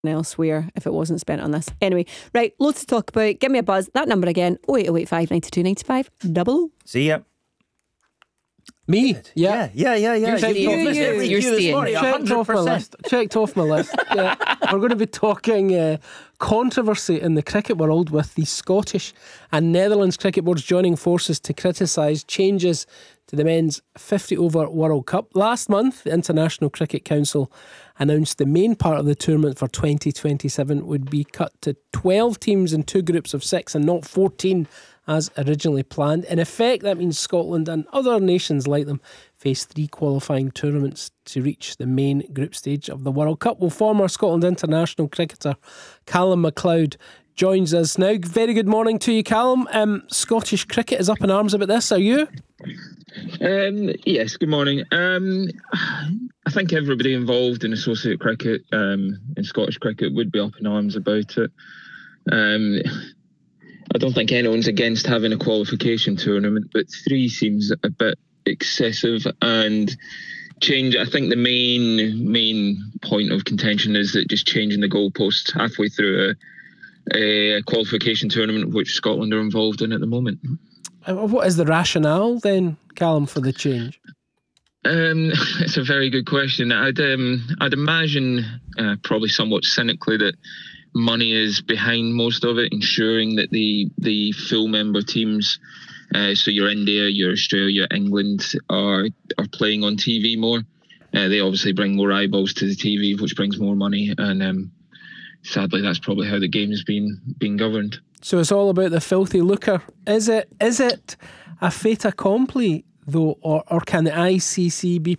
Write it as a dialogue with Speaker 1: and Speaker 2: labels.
Speaker 1: elsewhere if it wasn't spent on this. Anyway, right, loads to talk about. Give me a buzz. That number again, 08085 92 95 00.
Speaker 2: See ya.
Speaker 3: Me?
Speaker 2: Yeah.
Speaker 1: You're staying.
Speaker 3: Checked off my list. Checked off my list. Yeah. We're going to be talking controversy in the cricket world with the Scottish and Netherlands cricket boards joining forces to criticise changes to the men's 50 over World Cup. Last month, the International Cricket Council announced the main part of the tournament for 2027 would be cut to 12 teams in 2 groups of 6 and not 14 as originally planned. In effect, that means Scotland and other nations like them face 3 qualifying tournaments to reach the main group stage of the World Cup. Well, former Scotland international cricketer Callum MacLeod joins us now. Very good morning to you, Callum. Scottish cricket is up in arms about this. Are you?
Speaker 4: Yes, good morning. I think everybody involved in associate cricket, in Scottish cricket, would be up in arms about it. I don't think anyone's against having a qualification tournament, but 3 seems a bit excessive and change. I think the main point of contention is that just changing the goalposts halfway through a qualification tournament, which Scotland are involved in at the moment.
Speaker 3: What is the rationale then, Callum, for the change?
Speaker 4: It's a very good question. I'd imagine, probably somewhat cynically, that money is behind most of it, ensuring that the full member teams, so your India, your Australia, England, are playing on TV more. They obviously bring more eyeballs to the TV, which brings more money, and sadly, that's probably how the game has been governed. So
Speaker 3: it's all about the filthy lucre. Is it a fait accompli though, or can the ICC be